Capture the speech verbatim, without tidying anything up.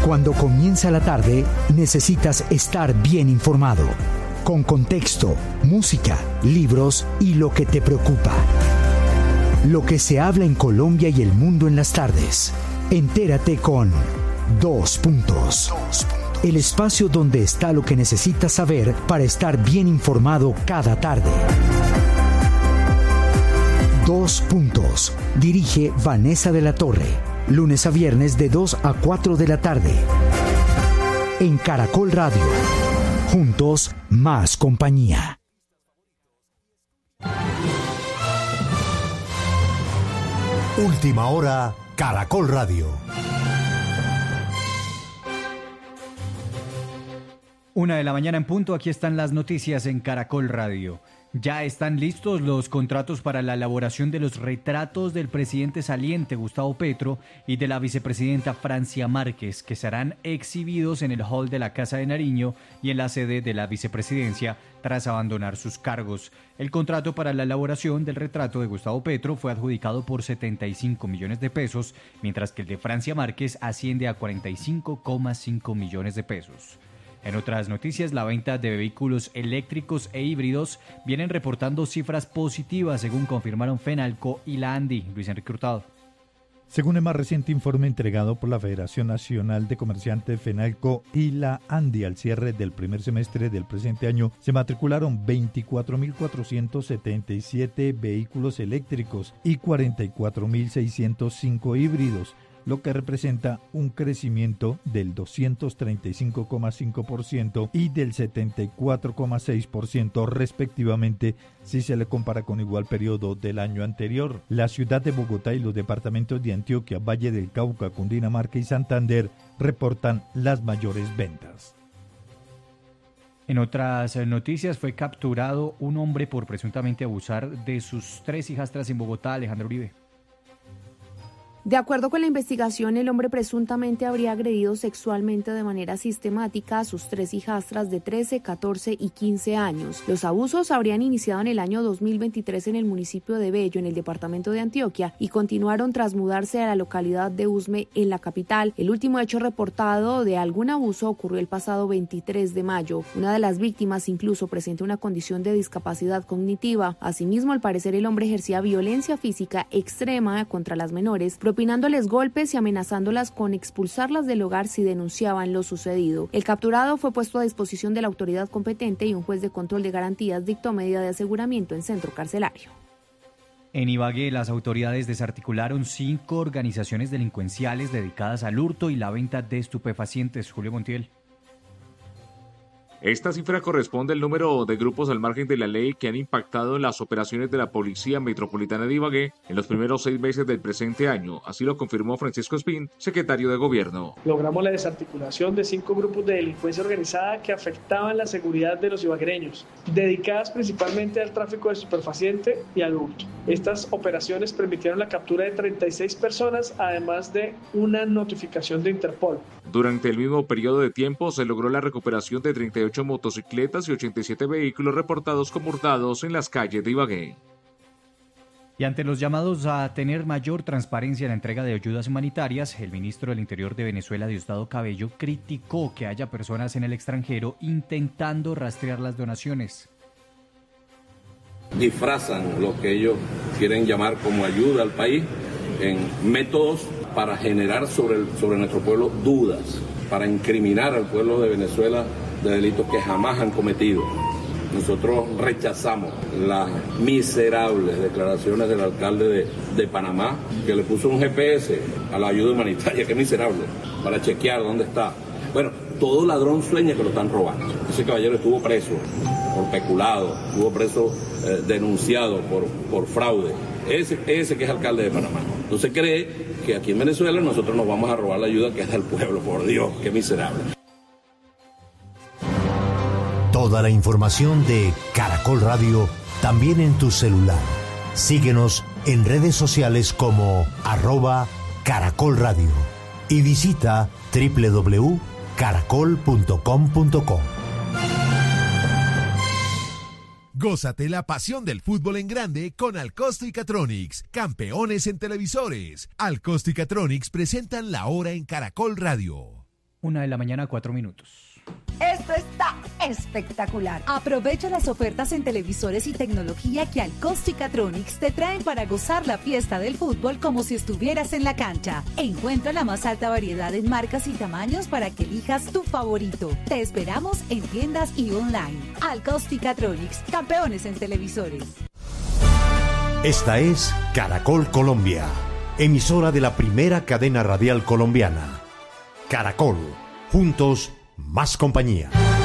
Cuando comienza la tarde, necesitas estar bien informado, con contexto, música, libros y lo que te preocupa. Lo que se habla en Colombia y el mundo en las tardes. Entérate con Dos Puntos. El espacio donde está lo que necesitas saber para estar bien informado cada tarde. Dos Puntos. Dirige Vanessa de la Torre. Lunes a viernes de dos a cuatro de la tarde. En Caracol Radio. Juntos, más compañía. Última hora, Caracol Radio. Una de la mañana en punto, aquí están las noticias en Caracol Radio. Ya están listos los contratos para la elaboración de los retratos del presidente saliente Gustavo Petro y de la vicepresidenta Francia Márquez, que serán exhibidos en el hall de la Casa de Nariño y en la sede de la vicepresidencia tras abandonar sus cargos. El contrato para la elaboración del retrato de Gustavo Petro fue adjudicado por setenta y cinco millones de pesos, mientras que el de Francia Márquez asciende a cuarenta y cinco coma cinco millones de pesos. En otras noticias, la venta de vehículos eléctricos e híbridos vienen reportando cifras positivas, según confirmaron Fenalco y la ANDI. Luis Enrique Hurtado. Según el más reciente informe entregado por la Federación Nacional de Comerciantes Fenalco y la ANDI al cierre del primer semestre del presente año, se matricularon veinticuatro mil cuatrocientos setenta y siete vehículos eléctricos y cuarenta y cuatro mil seiscientos cinco híbridos, lo que representa un crecimiento del doscientos treinta y cinco coma cinco por ciento y del setenta y cuatro coma seis por ciento respectivamente si se le compara con igual periodo del año anterior. La ciudad de Bogotá y los departamentos de Antioquia, Valle del Cauca, Cundinamarca y Santander reportan las mayores ventas. En otras noticias, fue capturado un hombre por presuntamente abusar de sus tres hijastras en Bogotá. Alejandro Uribe. De acuerdo con la investigación, el hombre presuntamente habría agredido sexualmente de manera sistemática a sus tres hijastras de trece, catorce y quince años. Los abusos habrían iniciado en el año dos mil veintitrés en el municipio de Bello, en el departamento de Antioquia, y continuaron tras mudarse a la localidad de Usme, en la capital. El último hecho reportado de algún abuso ocurrió el pasado veintitrés de mayo. Una de las víctimas incluso presenta una condición de discapacidad cognitiva. Asimismo, al parecer, el hombre ejercía violencia física extrema contra las menores, propinándoles golpes y amenazándolas con expulsarlas del hogar si denunciaban lo sucedido. El capturado fue puesto a disposición de la autoridad competente y un juez de control de garantías dictó medida de aseguramiento en centro carcelario. En Ibagué, las autoridades desarticularon cinco organizaciones delincuenciales dedicadas al hurto y la venta de estupefacientes. Julio Montiel. Esta cifra corresponde al número de grupos al margen de la ley que han impactado en las operaciones de la Policía Metropolitana de Ibagué en los primeros seis meses del presente año. Así lo confirmó Francisco Espín, secretario de Gobierno. Logramos la desarticulación de cinco grupos de delincuencia organizada que afectaban la seguridad de los ibaguereños, dedicadas principalmente al tráfico de estupefaciente y al hurto. Estas operaciones permitieron la captura de treinta y seis personas, además de una notificación de Interpol. Durante el mismo periodo de tiempo se logró la recuperación de treinta y ocho motocicletas y ochenta y siete vehículos reportados como hurtados en las calles de Ibagué. Y ante los llamados a tener mayor transparencia en la entrega de ayudas humanitarias, el ministro del Interior de Venezuela, Diosdado Cabello, criticó que haya personas en el extranjero intentando rastrear las donaciones. Disfrazan lo que ellos quieren llamar como ayuda al país en métodos para generar sobre, el, sobre nuestro pueblo dudas, para incriminar al pueblo de Venezuela de delitos que jamás han cometido. Nosotros rechazamos las miserables declaraciones del alcalde de, de Panamá, que le puso un G P S a la ayuda humanitaria, que es miserable, para chequear dónde está. Bueno, todo ladrón sueña que lo están robando. Ese caballero estuvo preso por peculado, estuvo preso eh, denunciado por, por fraude. Ese, ese que es alcalde de Panamá. Entonces cree que aquí en Venezuela nosotros nos vamos a robar la ayuda que es del pueblo. Por Dios, qué miserable. Toda la información de Caracol Radio también en tu celular. Síguenos en redes sociales como arroba Caracol Radio y visita doble u doble u doble u punto caracol punto com punto co. Gózate la pasión del fútbol en grande con Alcosto y Catronics, campeones en televisores. Alcosto y Catronics presentan La Hora en Caracol Radio. Una de la mañana, cuatro minutos. Esto está espectacular. Aprovecha las ofertas en televisores y tecnología que Alcosticatronics te traen para gozar la fiesta del fútbol como si estuvieras en la cancha. Encuentra la más alta variedad en marcas y tamaños para que elijas tu favorito. Te esperamos en tiendas y online. Alcosticatronics, campeones en televisores. Esta es Caracol Colombia, emisora de la primera cadena radial colombiana. Caracol, juntos, más compañía.